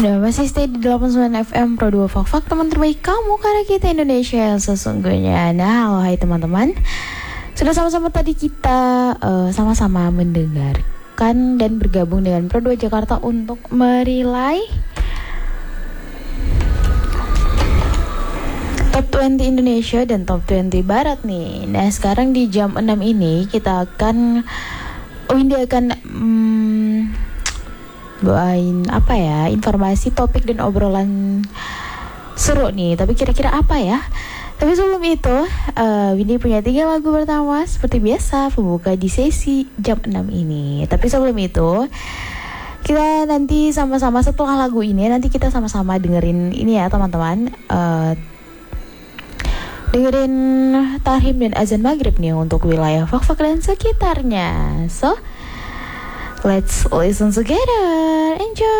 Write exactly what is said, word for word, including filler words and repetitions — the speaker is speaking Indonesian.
Udah masih stay di delapan puluh sembilan F M Pro dua Fak-Fak, teman terbaik kamu karena kita Indonesia yang sesungguhnya. Nah, halo hai teman-teman. Sudah sama-sama tadi kita uh, sama-sama mendengarkan dan bergabung dengan Pro dua Jakarta untuk merilai Top dua puluh Indonesia dan Top dua puluh Barat nih. Nah, sekarang di jam enam ini kita akan Windy akan hmm, bawain apa ya, informasi, topik dan obrolan seru nih. Tapi kira-kira apa ya? Tapi sebelum itu, uh, Windy punya tiga lagu pertama seperti biasa pembuka di sesi jam enam ini. Tapi sebelum itu, kita nanti sama-sama setelah lagu ini nanti kita sama-sama dengerin ini ya teman-teman. Uh, dengerin tahrim dan azan maghrib nih untuk wilayah Fak-Fak dan sekitarnya. So, let's listen together. Enjoy.